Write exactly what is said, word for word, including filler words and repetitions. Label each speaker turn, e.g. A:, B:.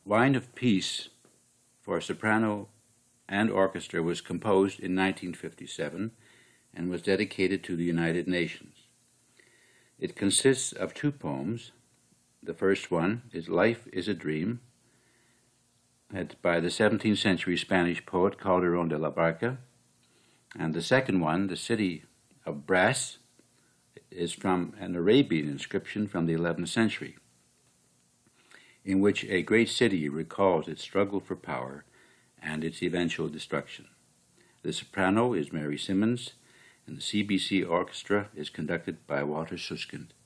A: Wine of Peace for soprano and orchestra was composed in nineteen fifty-seven and was dedicated to the United Nations. It consists of two poems. The first one is Life is a Dream, by the seventeenth century Spanish poet Calderón de la Barca. And the second one, The City of Brass, is from an Arabian inscription from the eleventh century, in which a great city recalls its struggle for power and its eventual destruction. The soprano is Mary Simmons, and the C B C orchestra is conducted by Walter Susskind.